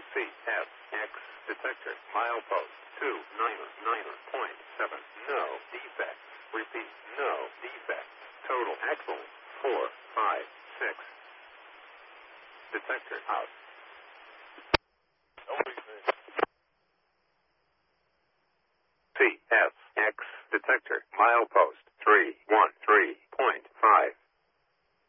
CFX detector, milepost 299.7. No defects. Repeat, no defects. Total axle 456. Detector out. CFX detector, milepost